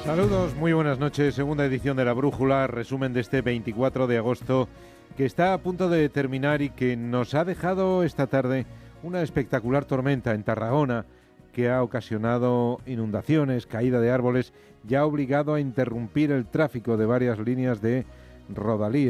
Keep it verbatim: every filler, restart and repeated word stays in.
Saludos, muy buenas noches. Segunda edición de La Brújula, resumen de este veinticuatro de agosto, que está a punto de terminar y que nos ha dejado esta tarde una espectacular tormenta en Tarragona que ha ocasionado inundaciones, caída de árboles y ha obligado a interrumpir el tráfico de varias líneas de Rodalíes.